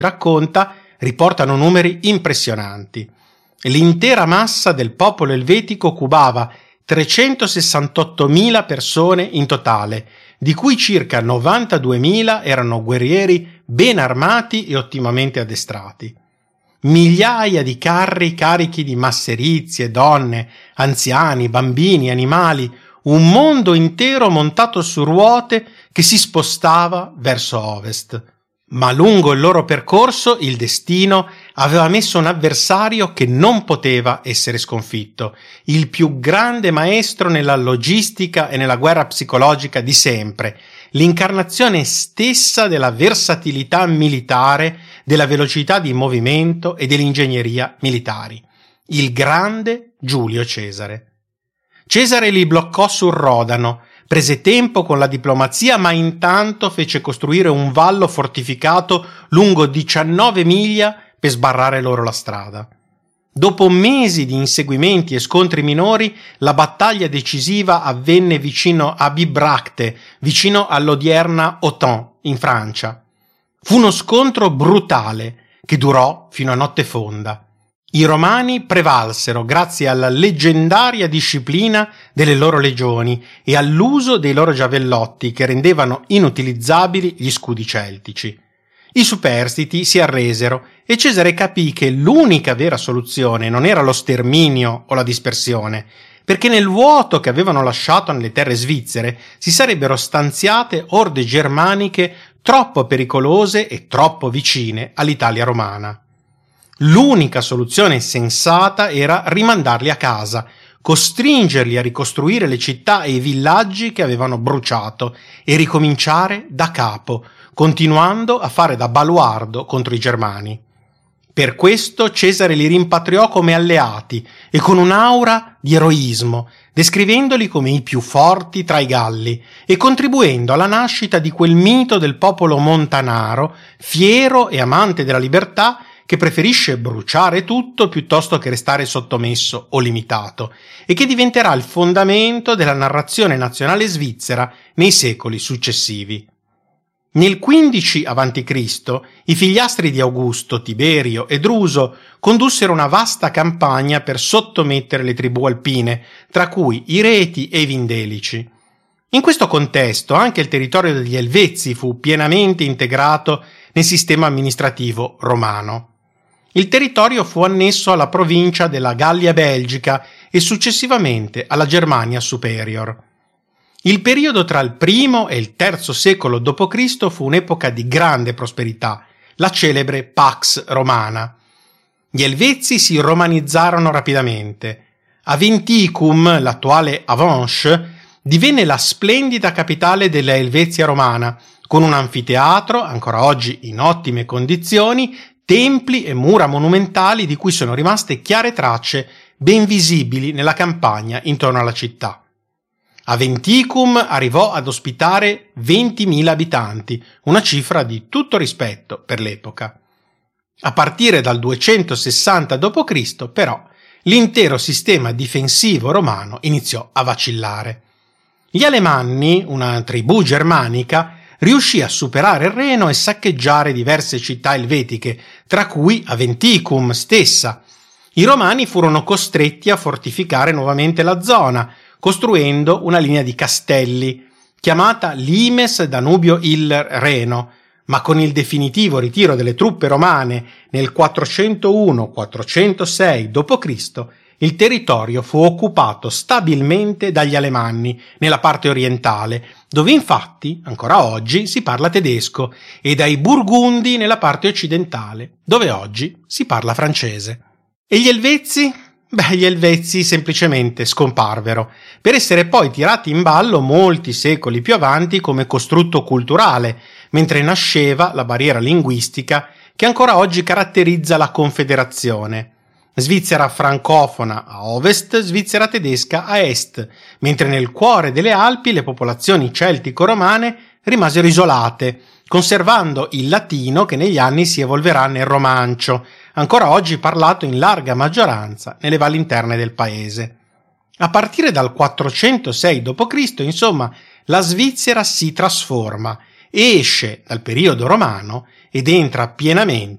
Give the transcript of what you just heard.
racconta riportano numeri impressionanti. L'intera massa del popolo elvetico cubava 368.000 persone in totale, di cui circa 92.000 erano guerrieri ben armati e ottimamente addestrati. Migliaia di carri carichi di masserizie, donne, anziani, bambini, animali, un mondo intero montato su ruote che si spostava verso ovest. Ma lungo il loro percorso il destino aveva messo un avversario che non poteva essere sconfitto, il più grande maestro nella logistica e nella guerra psicologica di sempre, l'incarnazione stessa della versatilità militare, della velocità di movimento e dell'ingegneria militari, il grande Giulio Cesare. Cesare li bloccò sul Rodano, prese tempo con la diplomazia, ma intanto fece costruire un vallo fortificato lungo 19 miglia per sbarrare loro la strada. Dopo mesi di inseguimenti e scontri minori, la battaglia decisiva avvenne vicino a Bibracte, vicino all'odierna Autun, in Francia. Fu uno scontro brutale che durò fino a notte fonda. I romani prevalsero grazie alla leggendaria disciplina delle loro legioni e all'uso dei loro giavellotti che rendevano inutilizzabili gli scudi celtici. I superstiti si arresero e Cesare capì che l'unica vera soluzione non era lo sterminio o la dispersione, perché nel vuoto che avevano lasciato nelle terre svizzere si sarebbero stanziate orde germaniche troppo pericolose e troppo vicine all'Italia romana. L'unica soluzione sensata era rimandarli a casa, costringerli a ricostruire le città e i villaggi che avevano bruciato e ricominciare da capo, continuando a fare da baluardo contro i germani. Per questo Cesare li rimpatriò come alleati e con un'aura di eroismo, descrivendoli come i più forti tra i Galli e contribuendo alla nascita di quel mito del popolo montanaro, fiero e amante della libertà, che preferisce bruciare tutto piuttosto che restare sottomesso o limitato, e che diventerà il fondamento della narrazione nazionale svizzera nei secoli successivi. Nel 15 a.C. i figliastri di Augusto, Tiberio e Druso condussero una vasta campagna per sottomettere le tribù alpine, tra cui i Reti e i Vindelici. In questo contesto anche il territorio degli Elvezi fu pienamente integrato nel sistema amministrativo romano. Il territorio fu annesso alla provincia della Gallia Belgica e successivamente alla Germania Superior. Il periodo tra il I e il III secolo d.C. fu un'epoca di grande prosperità, la celebre Pax Romana. Gli Elvezi si romanizzarono rapidamente. Aventicum, l'attuale Avenches, divenne la splendida capitale della Elvezia romana, con un anfiteatro, ancora oggi in ottime condizioni, templi e mura monumentali di cui sono rimaste chiare tracce ben visibili nella campagna intorno alla città. Aventicum arrivò ad ospitare 20.000 abitanti, una cifra di tutto rispetto per l'epoca. A partire dal 260 d.C., però, l'intero sistema difensivo romano iniziò a vacillare. Gli Alemanni, una tribù germanica, riuscì a superare il Reno e saccheggiare diverse città elvetiche, tra cui Aventicum stessa. I Romani furono costretti a fortificare nuovamente la zona, costruendo una linea di castelli, chiamata Limes Danubio-Il-Reno, ma con il definitivo ritiro delle truppe romane nel 401-406 d.C., il territorio fu occupato stabilmente dagli Alemanni nella parte orientale, dove infatti ancora oggi si parla tedesco, e dai Burgundi nella parte occidentale, dove oggi si parla francese. E gli Elvezi? Gli Elvezi semplicemente scomparvero, per essere poi tirati in ballo molti secoli più avanti come costrutto culturale, mentre nasceva la barriera linguistica che ancora oggi caratterizza la Confederazione. Svizzera francofona a ovest, Svizzera tedesca a est, mentre nel cuore delle Alpi le popolazioni celtico-romane rimasero isolate, conservando il latino che negli anni si evolverà nel romancio, ancora oggi parlato in larga maggioranza nelle valli interne del paese. A partire dal 406 d.C., insomma, la Svizzera si trasforma esce dal periodo romano ed entra pienamente